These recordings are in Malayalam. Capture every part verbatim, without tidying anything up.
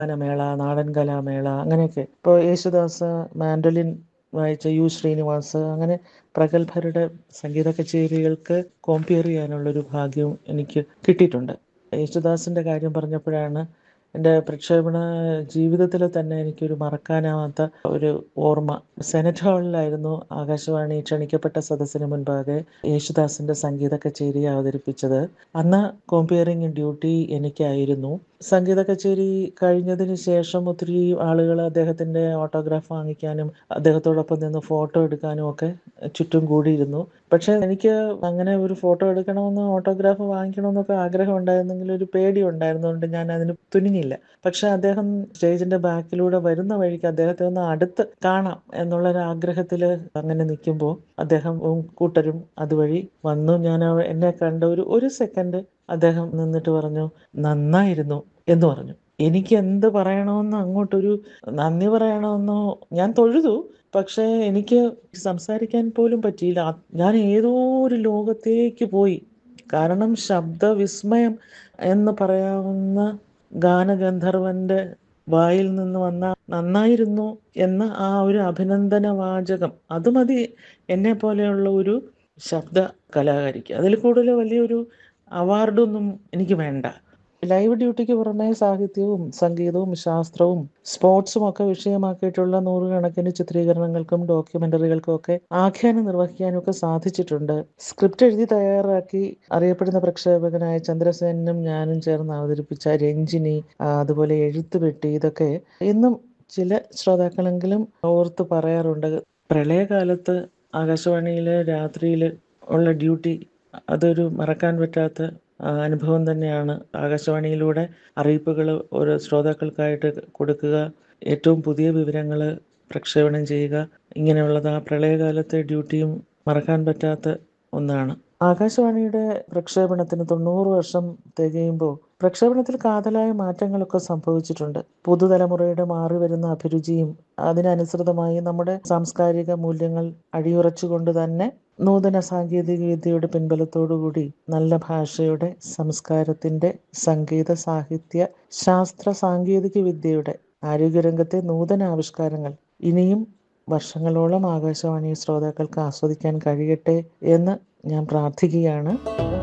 ഗാനമേള, നാടൻ കലാമേള അങ്ങനെയൊക്കെ. ഇപ്പോൾ യേശുദാസ് മാൻഡോലിൻ വായിച്ച യു ശ്രീനിവാസ്, അങ്ങനെ പ്രഗത്ഭരുടെ സംഗീത കച്ചേരികൾക്ക് കോമ്പയർ ചെയ്യാനുള്ളൊരു ഭാഗ്യവും എനിക്ക് കിട്ടിയിട്ടുണ്ട്. യേശുദാസിൻ്റെ കാര്യം പറഞ്ഞപ്പോഴാണ് എൻ്റെ പ്രക്ഷേപണ ജീവിതത്തിൽ തന്നെ എനിക്കൊരു മറക്കാനാവാത്ത ഒരു ഓർമ്മ. സെനറ്റ് ഹാളിലായിരുന്നു ആകാശവാണി ക്ഷണിക്കപ്പെട്ട സദസ്സിന് മുൻപാകെ യേശുദാസിൻ്റെ സംഗീത കച്ചേരി അവതരിപ്പിച്ചത്. അന്ന് കോമ്പിയറിംഗ് ഡ്യൂട്ടി എനിക്കായിരുന്നു. സംഗീത കച്ചേരി കഴിഞ്ഞതിന് ശേഷം ഒത്തിരി ആളുകൾ അദ്ദേഹത്തിൻ്റെ ഓട്ടോഗ്രാഫ് വാങ്ങിക്കാനും അദ്ദേഹത്തോടൊപ്പം നിന്ന് ഫോട്ടോ എടുക്കാനും ഒക്കെ ചുറ്റും കൂടിയിരുന്നു. പക്ഷേ എനിക്ക് അങ്ങനെ ഒരു ഫോട്ടോ എടുക്കണമെന്ന്, ഓട്ടോഗ്രാഫ് വാങ്ങിക്കണമെന്നൊക്കെ ആഗ്രഹം ഉണ്ടായിരുന്നെങ്കിൽ ഒരു പേടി ഉണ്ടായിരുന്നതുകൊണ്ട് ഞാൻ അതിന് തുനിഞ്ഞില്ല. പക്ഷെ അദ്ദേഹം സ്റ്റേജിന്റെ ബാക്കിലൂടെ വരുന്ന വഴിക്ക് അദ്ദേഹത്തെ ഒന്ന് അടുത്ത് കാണാം എന്നുള്ളൊരാഗ്രഹത്തിൽ അങ്ങനെ നിൽക്കുമ്പോൾ അദ്ദേഹവും കൂട്ടരും അതുവഴി വന്നു. ഞാൻ അവ- എന്നെ കണ്ട ഒരു ഒരു സെക്കൻഡ് അദ്ദേഹം നിന്നിട്ട് പറഞ്ഞു, നന്നായിരുന്നു എന്ന് പറഞ്ഞു. എനിക്ക് എന്ത് പറയണമെന്നോ അങ്ങോട്ടൊരു നന്ദി പറയണമെന്നോ ഞാൻ തൊഴുതു. പക്ഷേ എനിക്ക് സംസാരിക്കാൻ പോലും പറ്റിയില്ല. ആ- ഞാൻ ഏതോ ഒരു ലോകത്തേക്ക് പോയി. കാരണം ശബ്ദവിസ്മയം എന്ന് പറയാവുന്ന ഗാനഗന്ധർവന്റെ വായിൽ നിന്ന് വന്ന നന്നായിരുന്നു എന്ന ആ ഒരു അഭിനന്ദന വാചകം, അത് മതി എന്നെ പോലെയുള്ള ഒരു ശബ്ദ കലാകാരിക്ക്. അതിൽ കൂടുതൽ വലിയൊരു അവാർഡൊന്നും എനിക്ക് വേണ്ട. ലൈവ് ഡ്യൂട്ടിക്ക് പുറമെ സാഹിത്യവും സംഗീതവും ശാസ്ത്രവും സ്പോർട്സും ഒക്കെ വിഷയമാക്കിയിട്ടുള്ള നൂറുകണക്കിന് ചിത്രീകരണങ്ങൾക്കും ഡോക്യുമെന്ററികൾക്കും ഒക്കെ ആഖ്യാനം നിർവഹിക്കാനും ഒക്കെ സാധിച്ചിട്ടുണ്ട്. സ്ക്രിപ്റ്റ് എഴുതി തയ്യാറാക്കി അറിയപ്പെടുന്ന പ്രക്ഷേപകനായ ചന്ദ്രസേനും ഞാനും ചേർന്ന് അവതരിപ്പിച്ച രഞ്ജിനി, ആ, അതുപോലെ എഴുത്തുപെട്ടി, ഇതൊക്കെ ഇന്നും ചില ശ്രോതാക്കളെങ്കിലും ഓർത്ത് പറയാറുണ്ട്. പ്രളയകാലത്ത് ആകാശവാണിയിലെ രാത്രിയിൽ ഉള്ള ഡ്യൂട്ടി അതൊരു മറക്കാൻ പറ്റാത്ത ആ, അനുഭവം തന്നെയാണ്. ആകാശവാണിയിലൂടെ അറിയിപ്പുകൾ ഓരോ ശ്രോതാക്കൾക്കായിട്ട് കൊടുക്കുക, ഏറ്റവും പുതിയ വിവരങ്ങൾ പ്രക്ഷേപണം ചെയ്യുക, ഇങ്ങനെയുള്ളത് ആ പ്രളയകാലത്തെ ഡ്യൂട്ടിയും മറക്കാൻ പറ്റാത്ത ഒന്നാണ്. ആകാശവാണിയുടെ പ്രക്ഷേപണത്തിന് തൊണ്ണൂറ് വർഷം തികയുമ്പോൾ പ്രക്ഷേപണത്തിൽ കാതലായ മാറ്റങ്ങളൊക്കെ സംഭവിച്ചിട്ടുണ്ട്. പുതുതലമുറയുടെ മാറി വരുന്ന അഭിരുചിയും അതിനനുസൃതമായി നമ്മുടെ സാംസ്കാരിക മൂല്യങ്ങൾ അടിയുറച്ചുകൊണ്ട് തന്നെ നൂതന സാങ്കേതിക വിദ്യയുടെ പിൻബലത്തോടുകൂടി നല്ല ഭാഷയുടെ, സംസ്കാരത്തിൻ്റെ, സംഗീത സാഹിത്യ ശാസ്ത്ര സാങ്കേതിക വിദ്യയുടെ, ആരോഗ്യരംഗത്തെ നൂതന ആവിഷ്കാരങ്ങൾ ഇനിയും വർഷങ്ങളോളം ആകാശവാണി ശ്രോതാക്കൾക്ക് ആസ്വദിക്കാൻ കഴിയട്ടെ എന്ന് ഞാൻ പ്രാർത്ഥിക്കുകയാണ്.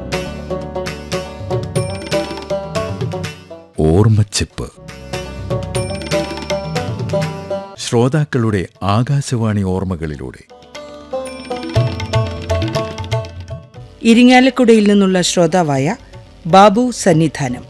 ഓർമ്മച്ചിപ്പ്. ശ്രോതാക്കളുടെ ആകാശവാണി ഓർമ്മകളിലൂടെ. ഇരിങ്ങാലക്കുടയിൽ നിന്നുള്ള ശ്രോതാവായ ബാബു സന്നിധാനം.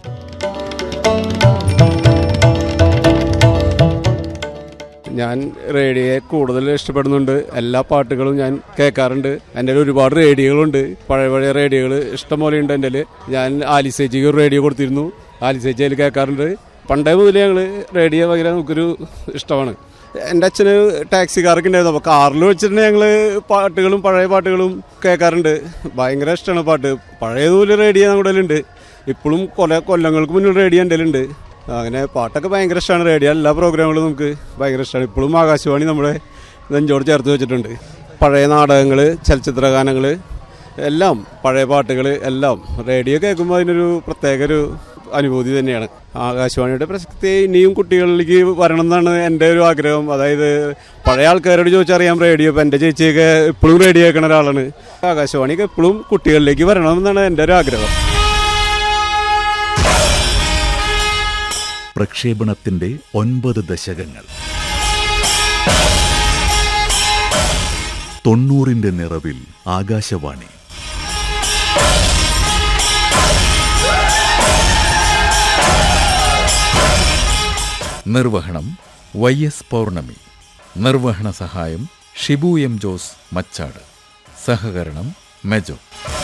ഞാൻ റേഡിയോയെ കൂടുതൽ ഇഷ്ടപ്പെടുന്നുണ്ട്. എല്ലാ പാട്ടുകളും ഞാൻ കേൾക്കാറുണ്ട്. എൻ്റെ കയ്യിൽ ഒരുപാട് റേഡിയോകളുണ്ട്. പഴയ പഴയ റേഡിയോകൾ ഇഷ്ടംപോലെ ഉണ്ട് എൻ്റെ കയ്യിൽ. ഞാൻ ആലിസേച്ചിക്ക് ഒരു റേഡിയോ കൊടുത്തിരുന്നു. ആലിസേച്ചി അതിൽ കേൾക്കാറുണ്ട്. പണ്ടേ മുതൽ ഞങ്ങൾ റേഡിയോ ഭയങ്കര നമുക്കൊരു ഇഷ്ടമാണ്. എൻ്റെ അച്ഛന് ടാക്സി കാറൊക്കെ ഉണ്ടായിരുന്നു. അപ്പോൾ കാറിൽ വെച്ചിട്ട് ഞങ്ങൾ പാട്ടുകളും പഴയ പാട്ടുകളും കേൾക്കാറുണ്ട്. ഭയങ്കര ഇഷ്ടമാണ് പാട്ട്. പഴയതുപോലെ റേഡിയോ നമ്മുടെ കയ്യിലുണ്ട്. ഇപ്പോഴും കൊല കൊല്ലങ്ങൾക്ക് മുന്നിൽ റേഡിയോ എൻ്റെ കയ്യിലുണ്ട്. അങ്ങനെ പാട്ടൊക്കെ ഭയങ്കര ഇഷ്ടമാണ്. റേഡിയോ എല്ലാ പ്രോഗ്രാമുകളും നമുക്ക് ഭയങ്കര ഇഷ്ടമാണ്. ഇപ്പോഴും ആകാശവാണി നമ്മുടെ നെഞ്ചോട് ചേർത്ത് വെച്ചിട്ടുണ്ട്. പഴയ നാടകങ്ങൾ, ചലച്ചിത്ര ഗാനങ്ങൾ, എല്ലാം പഴയ പാട്ടുകൾ എല്ലാം റേഡിയോ കേൾക്കുമ്പോൾ അതിനൊരു പ്രത്യേക ഒരു അനുഭൂതി തന്നെയാണ്. ആകാശവാണിയുടെ പ്രസക്തി ഇനിയും കുട്ടികളിലേക്ക് വരണം എന്നാണ് എൻ്റെ ഒരു ആഗ്രഹം. അതായത് പഴയ ആൾക്കാരോട് ചോദിച്ചറിയാം റേഡിയോ. ഇപ്പം എൻ്റെ ചേച്ചിയൊക്കെ എപ്പോഴും റേഡിയോ കേൾക്കുന്ന ഒരാളാണ്. ആകാശവാണിയൊക്കെ എപ്പോഴും കുട്ടികളിലേക്ക് വരണമെന്നാണ് എൻ്റെ ഒരു ആഗ്രഹം. പ്രക്ഷേപണത്തിന്റെ ഒൻപത് ദശകങ്ങൾ. തൊണ്ണൂറിന്റെ നിറവിൽ ആകാശവാണി. നിർവഹണം വൈ എസ് പൗർണമി. നിർവഹണ സഹായം ഷിബു എം ജോസ് മച്ചാട്. സഹകരണം മെജോ.